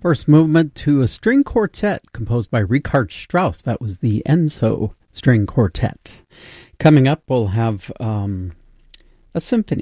First movement to a string quartet composed by Richard Strauss. That was the Enzo String Quartet. Coming up, we'll have a symphony.